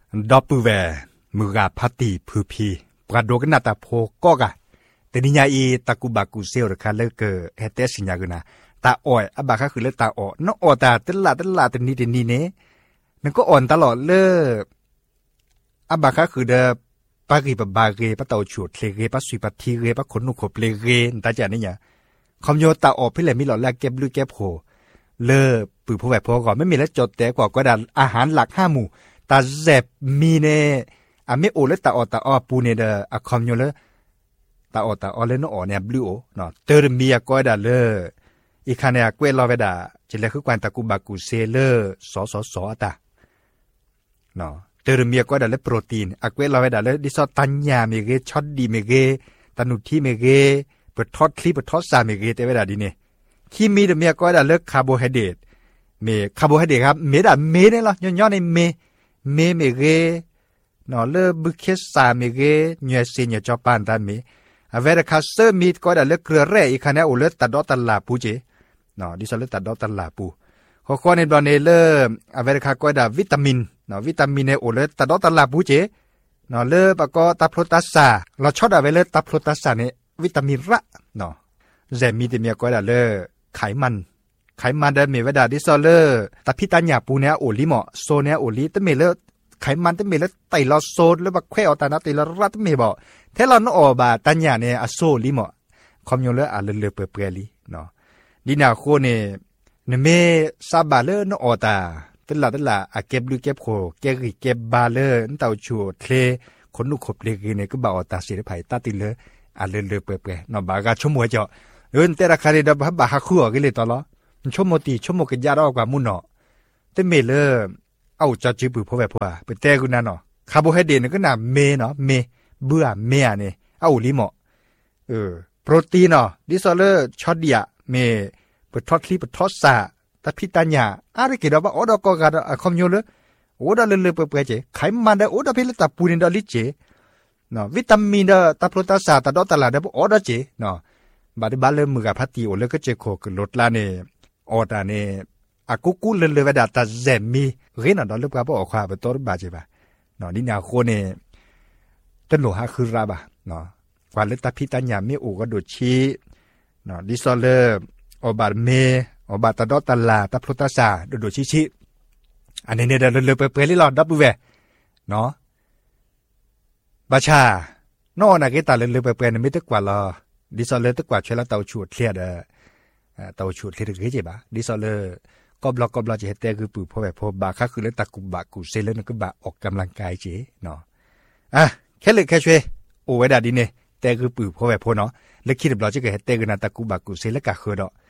ดอปูแวมือกาพัติพืพีปราโดกันนาตาโพก็กะแต่นิยาอีตะกุบากุเซลระคาเลเกเฮเตสิญญากุนาตาอ้อยอบาคะคือเลตาอ้อนอตาตละตนี้เนมันก็อ่อนตลอดเลยอบาคะคือเดปากีปบาเกปะเตาฉุดเลเกปะสุยปะทีเกปะขนนุขบเลเกตาจานี่เนี่ยคำโยตาออกพี่แหลมีหลอดแลกเก็บลือแก็บโผเลอปือผู้แบบพอก่อนไม่มีแล้วจดแต่กว่าก็ได้อาหารหลัก5 หมู่ตาแซบมีเนอะไม่โอเลตาออปูเนเดอะคำโยเลตาออเลนอเนี่ยบลูโอเนาะเตอร์มีก็ได้เลออีกคันเนี่ยกวยรอเวดาจะเรียกคือการตะกุบากุเซเลอสตาเนาะเตอร์มีก็ได้เลโปรตีนอะกวยรอเวดาเลดิซอตัญญาเมเกช็อตดีเมเกตานุทีเมเกเปิดทอดคลิปเปิดทอดซาเมเกเตเวดาดีเนี่ยที่มีเดมีก็ได้เลิกคาร์โบไฮเดรตคาร์โบไฮเดรตครับเมเนี่ยหรอย่อในเมเกเนาะเลบุเคสาเมเกเนื้อเสียจอปานตันมีเวลาคาเซอร์มีก็ได้เลิกเกลือแร่อีกคันนี้โอเลตัดดอตันลาปูเจเนาะดิฉันเลตัดดอตันลาปูข้อในบอลเนเลเวลาคาก็ได้วิตามินเนาะวิตามินเนี่ยโอเลตัดดอตันลาปูเจเนาะเลปะก็ตับโพแทสซาเราชอบเอาเวลาตับโพแทสซาเนี่ยวิตามินระเนาะเจมีแต่เมียก็ได้เลไขมันเดิมมีเวลาดิซอเลอร์แต่พี่ตัญญาปูเนี่ยโอลิหมอโซเนี่ยโอลิแต่เมเลไขมันแต่เมเลไตลอโซดแล้วบักแควเอาตานาติลรัตเมบอกเทลอนออบาตัญญาเนี่ยอโซลิหมอคอมยงเลอเลเปเปรลีเนาะดินาโคเนี่ยเนเมซาบาเลนออตาตละอะเก็บลูเก็บโคเก็บบาเลนเตาชูเทคนนุขบเลกเนี่ยก็บ่อตาสิไผตาติเลเลเปเปเนาะบากาชมัวเจาะเตระคาเรดบะฮะคัวกิเลตอลอชมโมติชมโมกยาดอกว่ามุนเนาะแต่เมเลเอาจะจื้อปือพอแบบว่าไปแต่กุนั่นเนาะคาร์โบไฮเดรตก็น่ะเมเนาะเมเบื่อเมียเนี่ยเอาลิหมอโปรตีนเนาะดิซอเลอร์ช็อตเดียเมเปิดทอดคลิปเปิดทอดซาตะพิตัญญาอะไรกี่ดอกว่าโอดอกกาดคอมโยเลโอดาเลเปเปเจไขมันเดโอดาเพลตาปูนินดอลิเจเนาะวิตามินเดตาโพแทสซาตาดอตลาเดโอดาเจเนาะบาดบาเลมือกับพัตติโอเลก็เจโคกลดลาเนี่ยออตาเนี่ยอากูเลเวดาตาเซมีเรนดอลเลบกับออกความเป็นตัวบาเจบะเนาะนี่นาโคเนี่ยต้นโลหะคือราบะเนาะกว่าเลตาพิตัญญาไม่โอก็โดชีเนาะดิซอเลอร์อบาเมอบาตาดอตลาตาโพแทสซาโดชิอันนี้เนี่ยเลเปลิลอดับเวเนาะบาชานอนาเกตาเลเปเนี่ยไม่ตึกกว่าลอดิซอเลอร์ตึกกว่าช่วยละเตาฉูดเคลียดเตาฉูดเคลียดเจบะดิซอเลอร์ก็บล็อกจะเห็นแต่คือปือพอแบบพอบาค่าคือเล่นตะกุบะกูเซเลนก็บะออกกำลังกายเจเนาะแค่เลยแค่ช่วยโอเวดาดีเนี่ยแต่คือปือพอแบบพอเนาะแล้วคิดแบบเราจะเกิดเห็นแต่คือนาตะกุบะกูเซเลกะคือเนาะ